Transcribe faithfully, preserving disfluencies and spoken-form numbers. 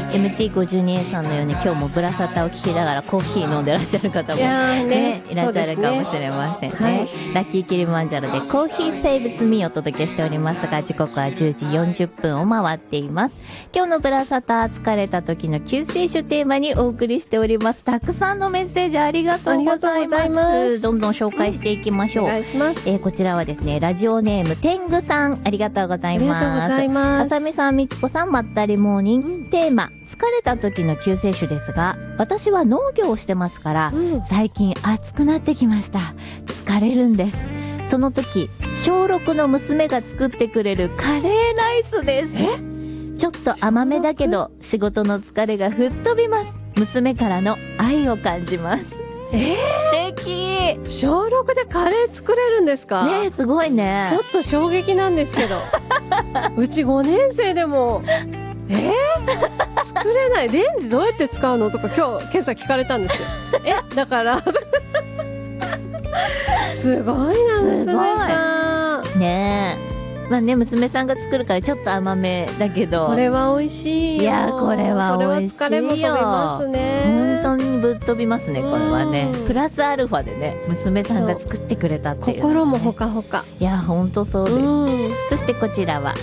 エムティーごじゅうにエー さんのように今日もブラサタを聞きながらコーヒー飲んでらっしゃる方も、 いやーねね、いらっしゃるかもしれませんね。 はい、 ラッキーキリマンジャロでコーヒーセーブスミーお届けしておりますが、時刻はじゅうじよんじゅっぷんを回っています。今日のブラサタ、疲れた時の救世主テーマにお送りしております。たくさんのメッセージありがとうございます。 ありがとうございます。 どんどん紹介していきましょう。 お願いします。 えー、こちらはですね、ラジオネーム天狗さん、ありがとうございます。 ありがとうございます。 あさみさん、みちこさん、まったりモーニング、うん、テーマ、疲れた時の救世主ですが、私は農業をしてますから、うん、最近暑くなってきました。疲れるんです。その時、小ろくの娘が作ってくれるカレーライスです。え？ちょっと甘めだけど、仕事の疲れが吹っ飛びます。娘からの愛を感じます。 えー、 素敵。 小ろくでカレー作れるんですか？ ねえ、すごいね。 ちょっと衝撃なんですけど。うちごねん生でも、えー、作れない。レンジどうやって使うのとか今日、今朝聞かれたんですよ。え、だから、すごいな、娘さん。 ねえ。まあね、娘さんが作るからちょっと甘めだけど。 これは美味しいよ。 いや、これは美味しいよ。 それは疲れも飛びますね。 本当にぶっ飛びますね、これはね。プラスアルファでね、娘さんが作ってくれたっていう、ね。 心もほかほか。 いや、本当そうです。そしてこちらは、